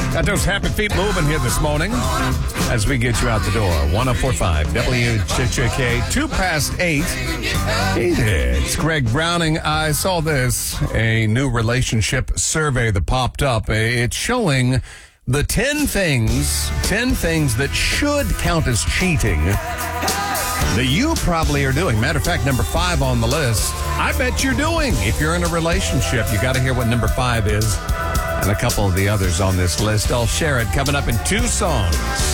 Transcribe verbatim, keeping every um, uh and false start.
Got those happy feet moving here this morning as we get you out the door. one oh four point five W J K, two past eight. It's Greg Browning. I saw this, a new relationship survey that popped up. It's showing the ten things, ten things that should count as cheating that you probably are doing. Matter of fact, number five on the list, I bet you're doing. If you're in a relationship, you got to hear what number five is. And a couple of the others on this list. I'll share it coming up in two songs.